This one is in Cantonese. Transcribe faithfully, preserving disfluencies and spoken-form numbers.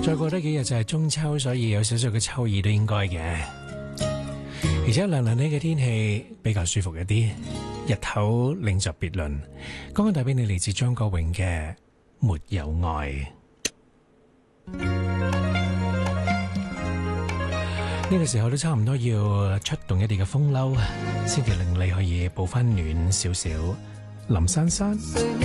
再過多幾日就係中秋，所以有少少嘅秋意都應該嘅。而且涼涼呢嘅天氣比較舒服一啲，日頭另作別論。剛剛帶俾你嚟自張國榮嘅《沒有愛》。呢個時候都差唔多要出動一啲嘅風褸，先至令你可以補翻暖少少。林珊珊。